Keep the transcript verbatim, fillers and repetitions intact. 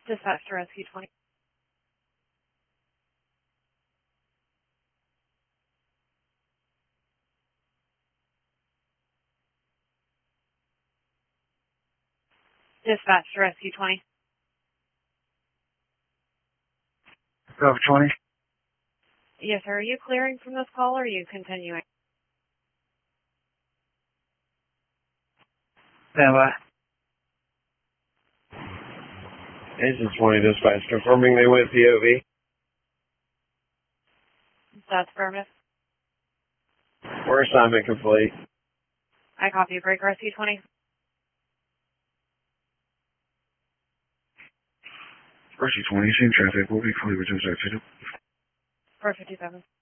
Dispatch to Rescue twenty. Dispatch to Rescue twenty. Cover twenty. Yes, sir. Are you clearing from this call or are you continuing? Stand by. Engine twenty dispatch, confirming they went P O V. That's affirmative. Or assignment complete. I copy. Break Rescue twenty. Rescue twenty, same traffic. We'll be fully reduced accident. four fifty-seven.